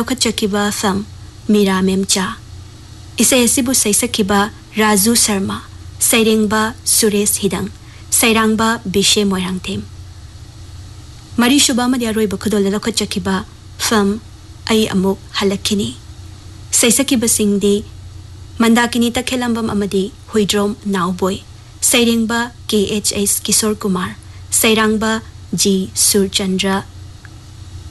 लौखटचकिबा film Meera मेमचा इसे एसिबु सैसकिबा Raju Sharma सैरेंगबा Suresh हिदंग सैरांगबा Bysshe Moirangthem मरीसुबा मदि अरोइबा खुदोल लौखटचकिबा film आई अमुक हलक्खिनी सैसकिबा सिंगदी मंदाकिनी तखेलंबम अमदी हुइड्रोम नाउबोय सैरेंगबा KHS किशोर कुमार सैरांगबा जी सुरचंद्र